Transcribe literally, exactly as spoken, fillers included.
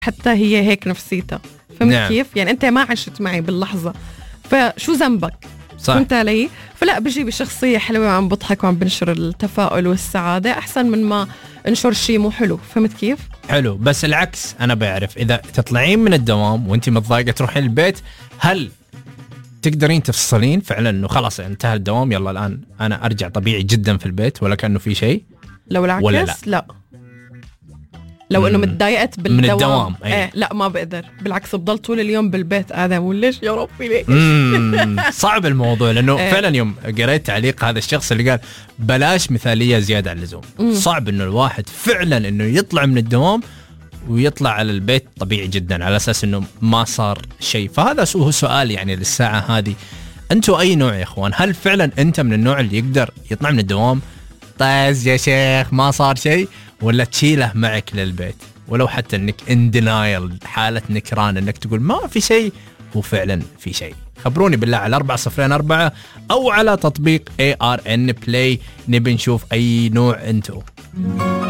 حتى هي هيك نفسيتها. فهمت نعم. كيف؟ يعني أنت ما عشت معي باللحظة، فشو ذنبك؟ صح. فهمت علي؟ فلا بجي بشخصية حلوة وعم بضحك وعم بنشر التفاؤل والسعادة أحسن من ما انشر شيء مو حلو. فهمت كيف؟ حلو. بس العكس أنا بعرف، إذا تطلعين من الدوام وأنت متضايقة تروحين البيت، هل تقدرين تفصلين فعلا إنه خلاص انتهى الدوام يلا الآن أنا أرجع طبيعي جدا في البيت ولا كأنه في شيء؟ لو العكس ولا لا, لا. لو انه متضايقت بالدوام من الدوام ايه لا ما بقدر، بالعكس بضل طول اليوم بالبيت قاعده اقول ليش يا ربي ليش. صعب الموضوع لانه ايه. فعلا يوم قريت تعليق هذا الشخص اللي قال بلاش مثاليه زياده عن اللزوم. صعب انه الواحد فعلا انه يطلع من الدوام ويطلع على البيت طبيعي جدا على اساس انه ما صار شيء. فهذا هو سؤال يعني للساعه هذه، انتوا اي نوع يا اخوان؟ هل فعلا انت من النوع اللي يقدر يطلع من الدوام طاز يا شيخ ما صار شيء، ولا تشيله معك للبيت ولو حتى انك ان دينايل، حاله نكران، انك تقول ما في شيء وفعلا في شيء؟ خبروني بالله على أربعة صفرين أربعة او على تطبيق إيه آر إن Play. نبي نشوف اي نوع انتو.